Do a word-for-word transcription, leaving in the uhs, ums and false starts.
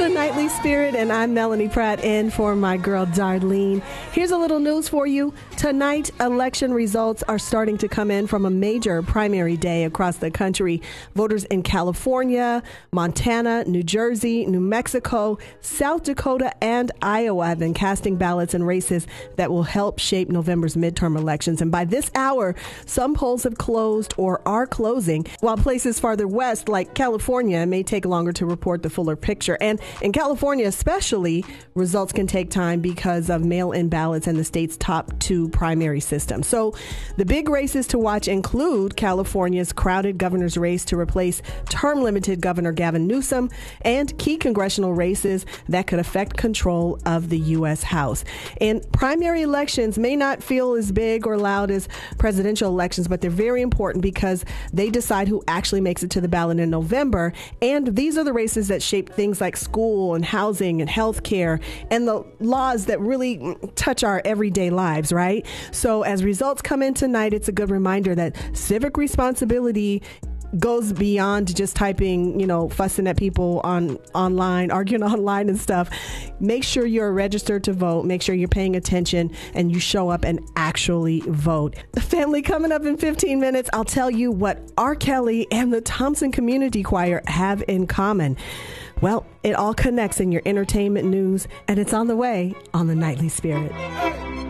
the Nightly Spirit, and I'm Melanie Pratt in for my girl Darlene. Here's a little news for you. Tonight, election results are starting to come in from a major primary day across the country. Voters in California, Montana, New Jersey, New Mexico, South Dakota, and Iowa have been casting ballots in races that will help shape November's midterm elections. And by this hour, some polls have closed or are closing, while places farther west, like California, may take longer to report the fuller picture. And in California especially, results can take time because of mail-in ballots and the state's top two primary system. So the big races to watch include California's crowded governor's race to replace term-limited Governor Gavin Newsom and key congressional races that could affect control of the U S House. And primary elections may not feel as big or loud as presidential elections, but they're very important because they decide who actually makes it to the ballot in November. And these are the races that shape things like school and housing and health care and the laws that really touch our everyday lives, right? So as results come in tonight, it's a good reminder that civic responsibility goes beyond just typing, you know, fussing at people on online, arguing online and stuff. Make sure you're registered to vote. Make sure you're paying attention and you show up and actually vote. The family, coming up in fifteen minutes, I'll tell you what R. Kelly and the Thompson Community Choir have in common. Well, it all connects in your entertainment news, and it's on the way on the Nightly Spirit.